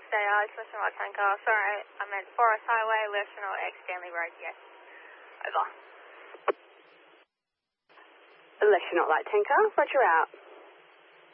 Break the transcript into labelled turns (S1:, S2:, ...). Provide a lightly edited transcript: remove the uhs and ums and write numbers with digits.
S1: Day Alex, listen right Tanker. Sorry, I meant Forest Highway, National X Stanley Road, yes. Over.
S2: National Light Tanker, roger out.